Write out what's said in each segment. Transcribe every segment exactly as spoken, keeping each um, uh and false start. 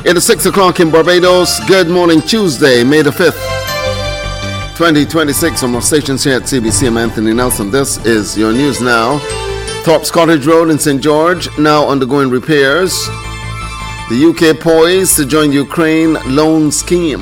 It is six o'clock in Barbados. Good morning, Tuesday, May the fifth, twenty twenty-six. On our stations here at C B C, I'm Anthony Nelson. This is your news now. Thorpe's Cottage Road in Saint George now undergoing repairs. The U K poised to join Ukraine loan scheme.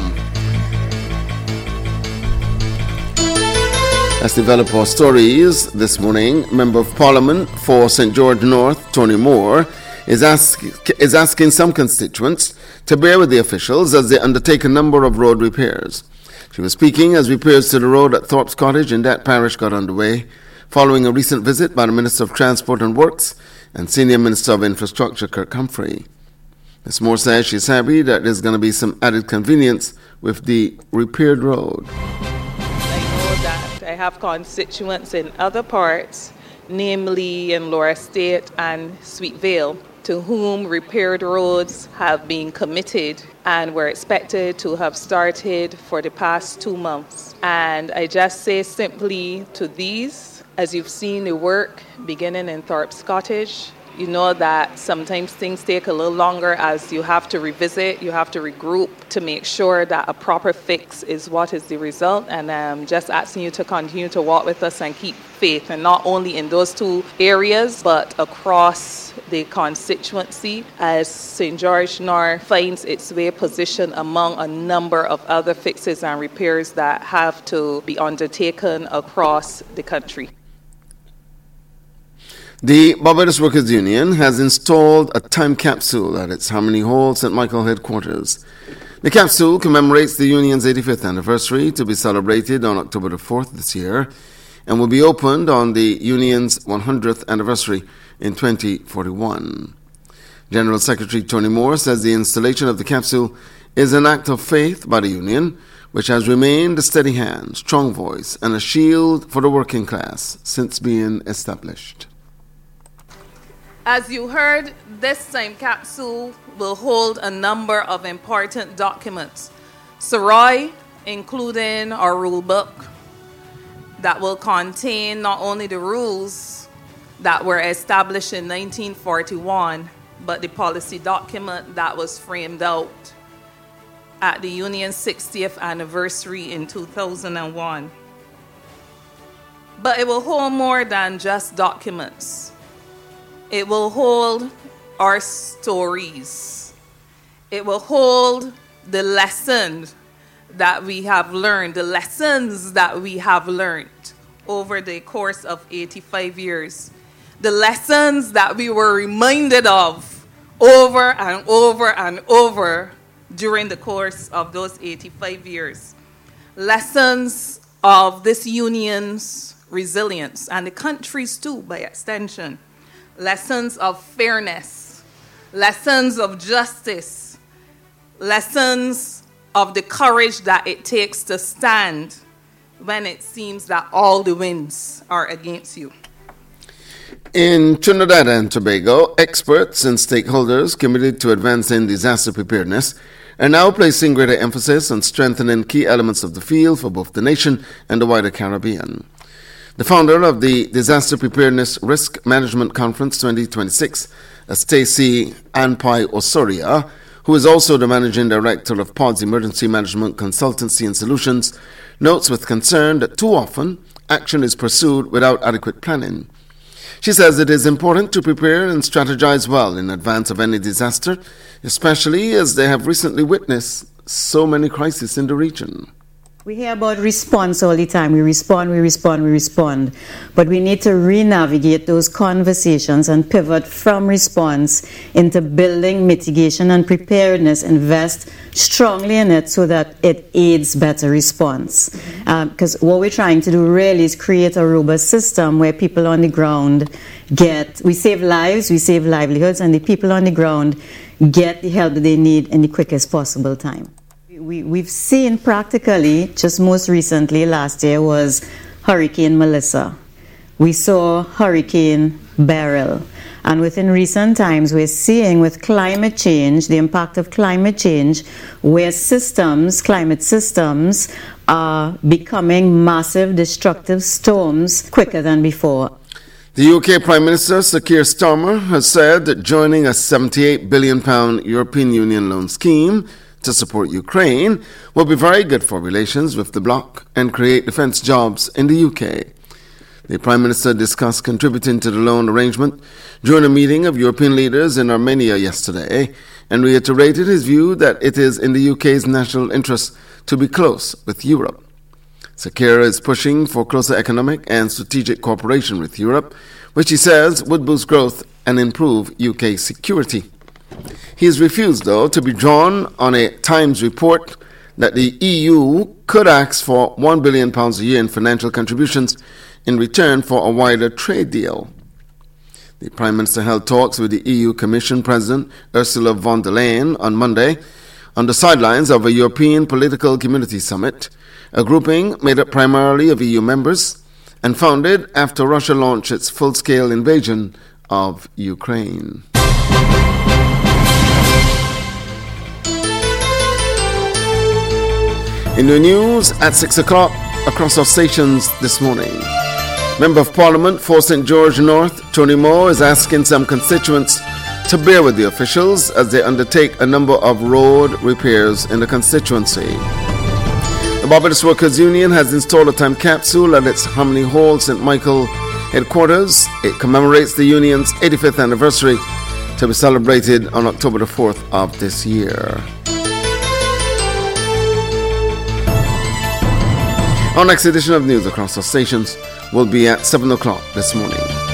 Let's develop our stories this morning. Member of Parliament for Saint George North, Tony Moore, is, ask, is asking some constituents to bear with the officials as they undertake a number of road repairs. She was speaking as repairs to the road at Thorpe's Cottage in that parish got underway, following a recent visit by the Minister of Transport and Works and Senior Minister of Infrastructure, Kirk Humphrey. Miz Moore says she's happy that there's going to be some added convenience with the repaired road. I know that I have constituents in other parts, namely in Laura Estate and Sweet Vale, to whom repaired roads have been committed and were expected to have started for the past two months. And I just say simply to these, as you've seen the work beginning in Thorpe's Cottage, you know that sometimes things take a little longer as you have to revisit, you have to regroup to make sure that a proper fix is what is the result. And I'm um, just asking you to continue to walk with us and keep faith, and not only in those two areas, but across the constituency as Saint George North finds its way positioned among a number of other fixes and repairs that have to be undertaken across the country. The Barbados Workers Union has installed a time capsule at its Harmony Hall, Saint Michael headquarters. The capsule commemorates the union's eighty-fifth anniversary, to be celebrated on October the fourth this year, and will be opened on the union's one hundredth anniversary in twenty forty-one. General Secretary Tony Moore says the installation of the capsule is an act of faith by the union, which has remained a steady hand, strong voice, and a shield for the working class since being established. As you heard, this time capsule will hold a number of important documents. Sarai, including our rule book, that will contain not only the rules that were established in nineteen forty-one, but the policy document that was framed out at the union's sixtieth anniversary in two thousand one. But it will hold more than just documents. It will hold our stories. It will hold the lessons that we have learned, the lessons that we have learned over the course of eighty-five years, the lessons that we were reminded of over and over and over during the course of those eighty-five years. Lessons of this union's resilience, and the country's too, by extension. Lessons of fairness, lessons of justice, lessons of the courage that it takes to stand when it seems that all the winds are against you. In Trinidad and Tobago, experts and stakeholders committed to advancing disaster preparedness are now placing greater emphasis on strengthening key elements of the field for both the nation and the wider Caribbean. The founder of the Disaster Preparedness Risk Management Conference twenty twenty-six, Stacey Anpai Osoria, who is also the managing director of P O D's Emergency Management Consultancy and Solutions, notes with concern that too often action is pursued without adequate planning. She says it is important to prepare and strategize well in advance of any disaster, especially as they have recently witnessed so many crises in the region. We hear about response all the time. We respond, we respond, we respond. But we need to re-navigate those conversations and pivot from response into building mitigation and preparedness, invest strongly in it so that it aids better response. Because um, what we're trying to do really is create a robust system where people on the ground get, we save lives, we save livelihoods, and the people on the ground get the help that they need in the quickest possible time. We, we've seen practically, just most recently, last year was Hurricane Melissa. We saw Hurricane Beryl. And within recent times, we're seeing with climate change, the impact of climate change, where systems, climate systems, are becoming massive destructive storms quicker than before. The U K Prime Minister Sir Keir Starmer has said that joining a seventy-eight billion pounds European Union loan scheme to support Ukraine will be very good for relations with the bloc and create defence jobs in the U K. The Prime Minister discussed contributing to the loan arrangement during a meeting of European leaders in Armenia yesterday and reiterated his view that it is in the U K's national interest to be close with Europe. Sir Keir is pushing for closer economic and strategic cooperation with Europe, which he says would boost growth and improve U K security. He has refused, though, to be drawn on a Times report that the E U could ask for one billion pounds a year in financial contributions in return for a wider trade deal. The Prime Minister held talks with the E U Commission President Ursula von der Leyen on Monday on the sidelines of a European Political Community Summit, a grouping made up primarily of E U members and founded after Russia launched its full-scale invasion of Ukraine. In the news at six o'clock across our stations this morning, Member of Parliament for Saint George North, Tony Moore, is asking some constituents to bear with the officials as they undertake a number of road repairs in the constituency. The Barbados Workers Union has installed a time capsule at its Harmony Hall, Saint Michael headquarters. It commemorates the union's eighty-fifth anniversary to be celebrated on October the fourth of this year. Our next edition of news across our stations will be at seven o'clock this morning.